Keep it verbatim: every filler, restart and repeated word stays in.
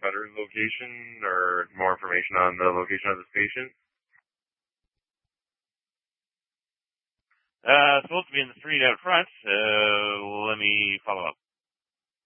veteran's location or more information on the location of this patient? Uh, supposed to be in the street out front. Uh, let me follow up.